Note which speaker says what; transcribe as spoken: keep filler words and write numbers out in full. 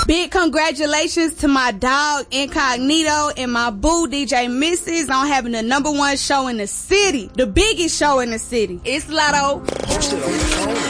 Speaker 1: Big congratulations to my dog Incognito and my boo D J Misses on having the number one show in the city, the biggest show in the city. It's Lotto.